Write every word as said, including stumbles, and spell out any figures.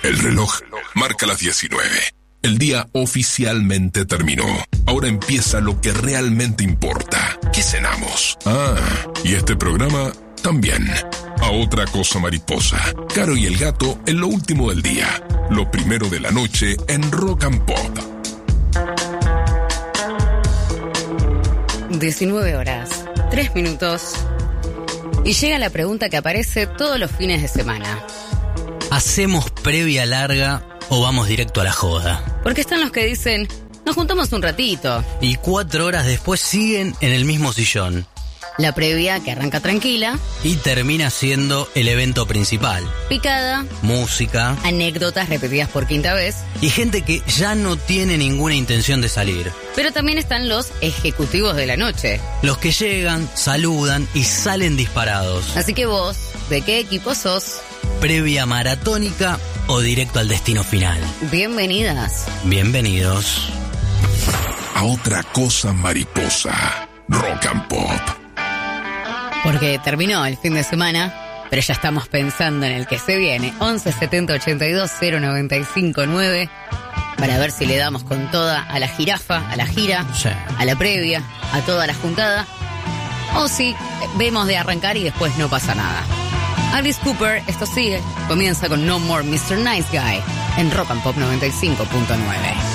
El reloj marca las diecinueve. El día oficialmente terminó. Ahora empieza lo que realmente importa. ¿Qué cenamos? Ah, y este programa también. A otra cosa mariposa. Caro y el gato en lo último del día. Lo primero de la noche en Rock and Pop. diecinueve horas, tres minutos. Y llega la pregunta que aparece todos los fines de semana. ¿Hacemos previa larga o vamos directo a la joda? Porque están los que dicen, nos juntamos un ratito. Y cuatro horas después siguen en el mismo sillón. La previa que arranca tranquila. Y termina siendo el evento principal. Picada. Música. Anécdotas repetidas por quinta vez. Y gente que ya no tiene ninguna intención de salir. Pero también están los ejecutivos de la noche. Los que llegan, saludan y salen disparados. Así que vos, ¿de qué equipo sos? ¿Previa maratónica o directo al destino final? Bienvenidas. Bienvenidos. A otra cosa mariposa. Rock and Pop. Porque terminó el fin de semana, pero ya estamos pensando en el que se viene. once setenta ochenta y dos cero noventa y cinco nueve para ver si le damos con toda a la jirafa, a la gira, sí. a la previa, a toda la juntada. O si vemos de arrancar y después no pasa nada. Alice Cooper, esto sigue, comienza con No More mister Nice Guy en Rock and Pop noventa y cinco punto nueve.